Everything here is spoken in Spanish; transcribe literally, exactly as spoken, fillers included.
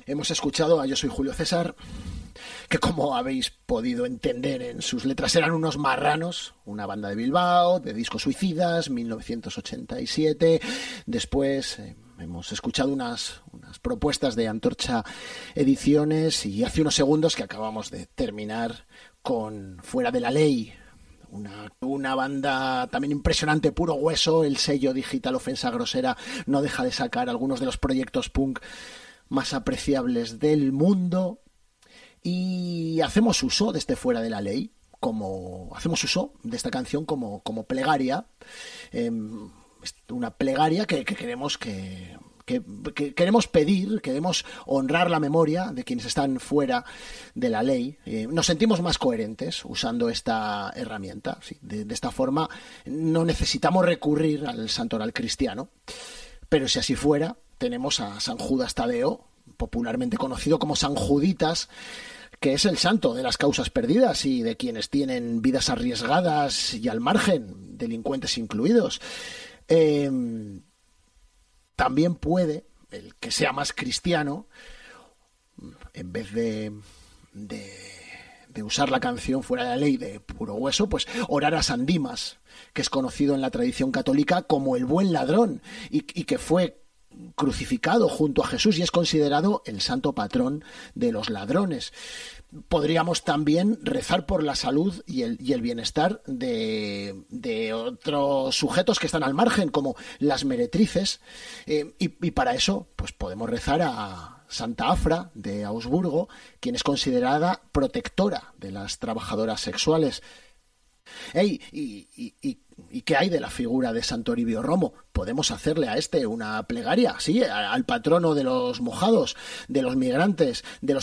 Hemos escuchado a Yo soy Julio César, que como habéis podido entender en sus letras eran unos marranos, una banda de Bilbao, de Discos Suicidas, mil novecientos ochenta y siete. Después eh, hemos escuchado unas, unas propuestas de Antorcha Ediciones y hace unos segundos que acabamos de terminar con Fuera de la Ley. Una, una banda también impresionante, puro hueso. El sello digital Ofensa Grosera no deja de sacar algunos de los proyectos punk más apreciables del mundo. Y hacemos uso de este Fuera de la Ley, como hacemos uso de esta canción como, como plegaria. Eh, una plegaria que, que queremos que... Que, que queremos pedir, queremos honrar la memoria de quienes están fuera de la ley. Eh, nos sentimos más coherentes usando esta herramienta. ¿Sí? De, de esta forma no necesitamos recurrir al santoral cristiano, pero si así fuera, tenemos a San Judas Tadeo, popularmente conocido como San Juditas, que es el santo de las causas perdidas y de quienes tienen vidas arriesgadas y al margen, delincuentes incluidos. Eh, También puede, el que sea más cristiano, en vez de, de, de usar la canción Fuera de la Ley de puro hueso, pues orar a San Dimas, que es conocido en la tradición católica como el buen ladrón y, y que fue crucificado junto a Jesús y es considerado el santo patrón de los ladrones. Podríamos también rezar por la salud y el, y el bienestar de, de otros sujetos que están al margen, como las meretrices, eh, y, y para eso pues podemos rezar a Santa Afra de Augsburgo, quien es considerada protectora de las trabajadoras sexuales. Hey, y, y, y, ¿Y qué hay de la figura de San Toribio Romo? Podemos hacerle a este una plegaria, sí, al patrono de los mojados, de los migrantes, de los